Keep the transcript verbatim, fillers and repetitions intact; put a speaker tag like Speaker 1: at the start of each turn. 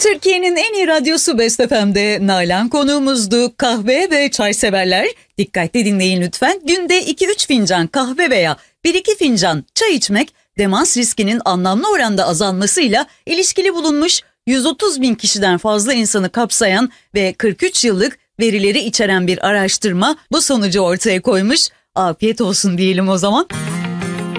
Speaker 1: Türkiye'nin en iyi radyosu Best F M'de Nalan konuğumuzdu. Kahve ve çay severler dikkatli dinleyin lütfen. Günde iki üç fincan kahve veya bir iki fincan çay içmek demans riskinin anlamlı oranda azalmasıyla ilişkili bulunmuş yüz otuz bin kişiden fazla insanı kapsayan ve kırk üç yıllık verileri içeren bir araştırma bu sonucu ortaya koymuş. Afiyet olsun diyelim o zaman.